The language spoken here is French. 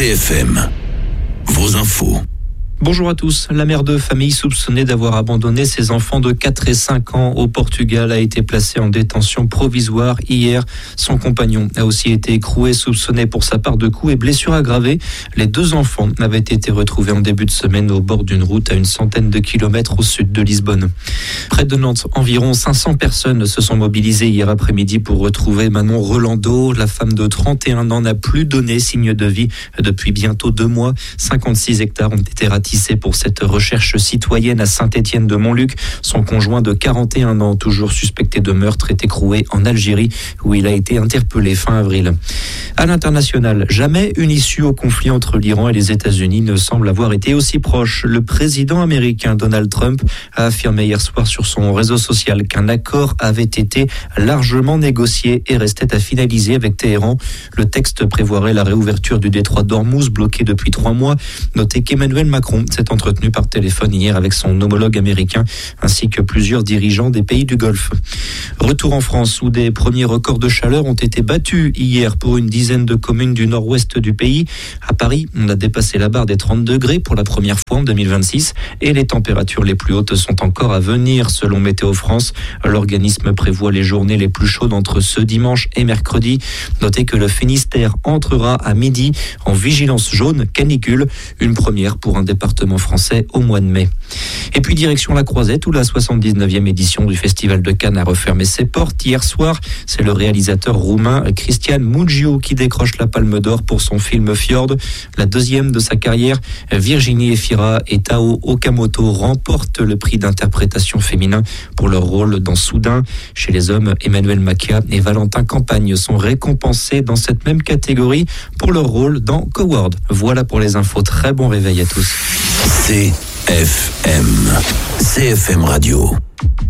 CFM, vos infos. Bonjour à tous. La mère de famille soupçonnée d'avoir abandonné ses enfants de 4 et 5 ans au Portugal a été placée en détention provisoire hier. Son compagnon a aussi été écroué, soupçonné pour sa part de coups et blessures aggravées. Les deux enfants avaient été retrouvés en début de semaine au bord d'une route à une centaine de kilomètres au sud de Lisbonne. Près de Nantes, environ 500 personnes se sont mobilisées hier après-midi pour retrouver Manon Rolando. La femme de 31 ans n'a plus donné signe de vie depuis bientôt 2 mois. 56 hectares ont été ratissés pour cette recherche citoyenne à Saint-Étienne-de-Montluc. Son conjoint de 41 ans, toujours suspecté de meurtre, est écroué en Algérie où il a été interpellé fin avril. À l'international, jamais une issue au conflit entre l'Iran et les États-Unis ne semble avoir été aussi proche. Le président américain Donald Trump a affirmé hier soir sur son réseau social qu'un accord avait été largement négocié et restait à finaliser avec Téhéran. Le texte prévoirait la réouverture du détroit d'Ormuz, bloqué depuis 3 mois. Notez qu'Emmanuel Macron s'est entretenu par téléphone hier avec son homologue américain ainsi que plusieurs dirigeants des pays du Golfe. Retour en France où des premiers records de chaleur ont été battus hier pour une dizaine de communes du nord-ouest du pays. À Paris, on a dépassé la barre des 30 degrés pour la première fois en 2026 et les températures les plus hautes sont encore à venir selon Météo France. L'organisme prévoit les journées les plus chaudes entre ce dimanche et mercredi. Notez que le Finistère entrera à midi en vigilance jaune canicule, une première pour un département français au mois de mai. Et puis direction la Croisette où la 79e édition du Festival de Cannes a refermé ses portes hier soir. C'est le réalisateur roumain Cristian Mungiu qui décroche la Palme d'Or pour son film Fjord. La deuxième de sa carrière, Virginie Efira et Tao Okamoto remportent le prix d'interprétation féminin pour leur rôle dans Soudain. Chez les hommes, Emmanuel Macia et Valentin Campagne sont récompensés dans cette même catégorie pour leur rôle dans Coward. Voilà pour les infos. Très bon réveil à tous. CFM Radio.